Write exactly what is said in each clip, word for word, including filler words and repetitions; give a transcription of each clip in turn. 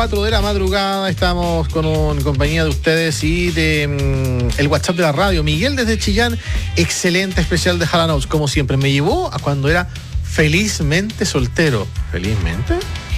cuatro de la madrugada, estamos con un, compañía de ustedes y de um, el WhatsApp de la radio. Miguel desde Chillán, excelente especial de Hall and Oates, como siempre. Me llevó a cuando era felizmente soltero. ¿Felizmente?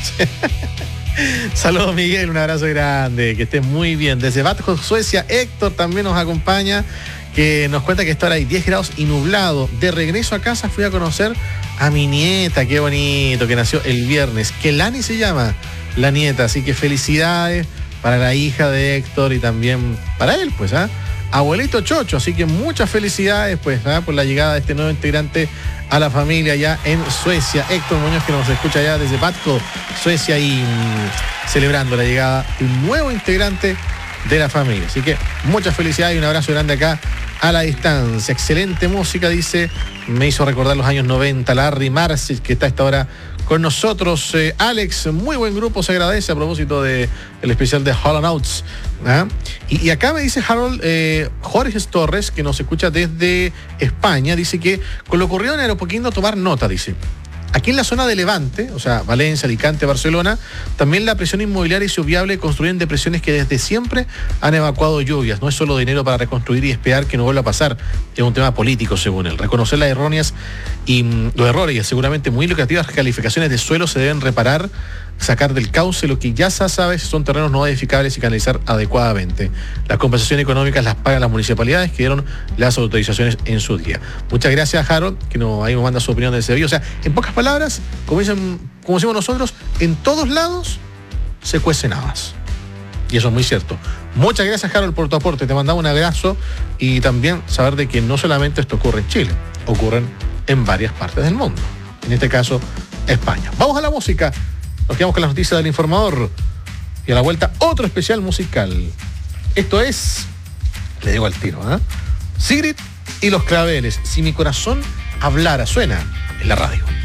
Saludos, Miguel, un abrazo grande, que estés muy bien. Desde Batjo, Suecia, Héctor también nos acompaña, que nos cuenta que está ahora hay diez grados y nublado. De regreso a casa fui a conocer a mi nieta, qué bonito, que nació el viernes. Kelani se llama la nieta, así que felicidades para la hija de Héctor y también para él, pues, ¿ah? Abuelito Chocho, así que muchas felicidades, pues, ¿ah? Por la llegada de este nuevo integrante a la familia allá en Suecia. Héctor Muñoz, que nos escucha allá desde Batco, Suecia, y mmm, celebrando la llegada de un nuevo integrante de la familia. Así que muchas felicidades y un abrazo grande acá a la distancia. Excelente música, dice, me hizo recordar los años noventa, Larry Marcis, que está a esta hora con nosotros. eh, Alex, muy buen grupo, se agradece a propósito del especial de Hall and Oates. ¿Ah? Y, y acá me dice Harold eh, Jorge Torres, que nos escucha desde España, dice que con lo ocurrido en Aeropoquindo tomar nota, dice. Aquí en la zona de Levante, o sea, Valencia, Alicante, Barcelona, también la presión inmobiliaria hizo viable construir en depresiones que desde siempre han evacuado lluvias. No es solo dinero para reconstruir y esperar que no vuelva a pasar, es un tema político, según él. Reconocer las erróneas y mmm, los errores y seguramente muy lucrativas calificaciones de suelo se deben reparar, sacar del cauce lo que ya se sabe si son terrenos no edificables y canalizar adecuadamente. Las compensaciones económicas las pagan las municipalidades que dieron las autorizaciones en su día. Muchas gracias, Harold, que nos, ahí nos manda su opinión de ese video. O sea, en pocas palabras, como, dicen, como decimos nosotros, en todos lados se cuecen habas. Y eso es muy cierto. Muchas gracias, Harold, por tu aporte. Te mandamos un abrazo y también saber de que no solamente esto ocurre en Chile, ocurren en varias partes del mundo. En este caso, España. Vamos a la música. Nos quedamos con las noticias del informador y a la vuelta otro especial musical. Esto es, le digo al tiro, ¿eh? Sigrid y los Claveles, Si mi corazón hablara, suena en la radio.